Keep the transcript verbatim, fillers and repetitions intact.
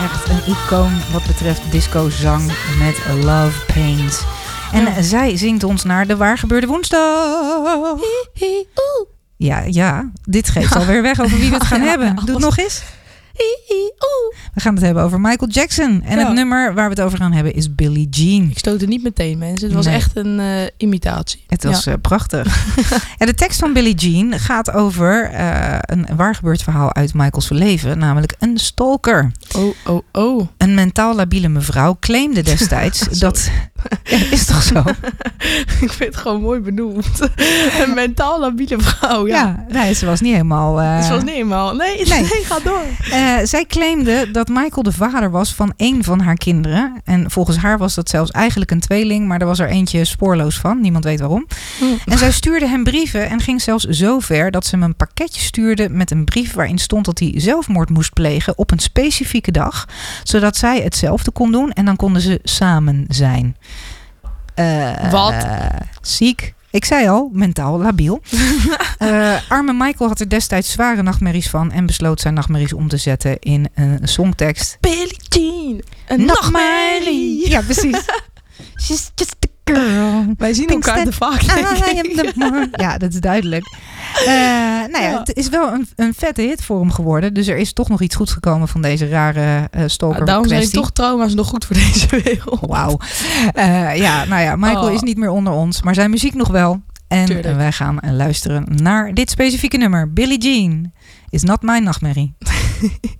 echt een icoon wat betreft discozang met Love Pains. En ja. zij zingt ons naar de Waar Gebeurde Woensdag. Ja, ja, dit geeft alweer weg over wie we het gaan ja, hebben. Doe het nog eens. We gaan het hebben over Michael Jackson. En ja. het nummer waar we het over gaan hebben is Billie Jean. Ik stoot het niet meteen, mensen. Het was nee. echt een uh, imitatie. Het was ja. uh, prachtig. ja, de tekst van Billie Jean gaat over uh, een waar gebeurd verhaal uit Michaels leven. Namelijk een stalker. Oh, oh, oh. Een mentaal labiele mevrouw claimde destijds dat... Ja, is toch zo? Ik vind het gewoon mooi benoemd. Een mentaal labiele vrouw, ja. Ja, nee, ze was niet helemaal... Uh... Ze was niet helemaal... Nee, nee. nee ga door. Uh, zij claimde dat Michael de vader was van één van haar kinderen. En volgens haar was dat zelfs eigenlijk een tweeling, maar er was er eentje spoorloos van. Niemand weet waarom. Mm. En zij stuurde hem brieven en ging zelfs zo ver dat ze hem een pakketje stuurde met een brief waarin stond dat hij zelfmoord moest plegen op een specifieke dag. Zodat zij hetzelfde kon doen en dan konden ze samen zijn. Uh, Wat? Ziek. Ik zei al, mentaal labiel. uh, arme Michael had er destijds zware nachtmerries van en besloot zijn nachtmerries om te zetten in een songtekst. Billie Jean, een nachtmerrie. Ja, precies. She's just a girl. Wij zien Pink elkaar te vaak. Ja, dat is duidelijk. Uh, nou ja, ja, het is wel een, een vette hit voor hem geworden. Dus er is toch nog iets goeds gekomen van deze rare uh, stalker. Ja, daarom zijn toch trauma's nog goed voor deze wereld. Wauw. Uh, ja, nou ja, Michael oh. is niet meer onder ons, maar zijn muziek nog wel. En uh, wij gaan luisteren naar dit specifieke nummer. Billie Jean is not my nachtmerrie.